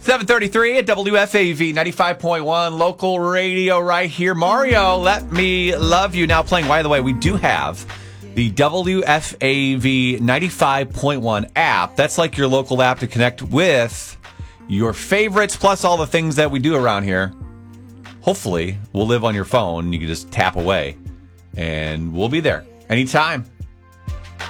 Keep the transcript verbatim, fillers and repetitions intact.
seven thirty-three at W F A V ninety-five point one, local radio right here. Mario, Let Me Love You. Now playing, by the way, we do have the W F A V ninety-five point one app. That's like your local app to connect with your favorites, plus all the things that we do around here. Hopefully, we'll live on your phone. You can just tap away, and we'll be there anytime.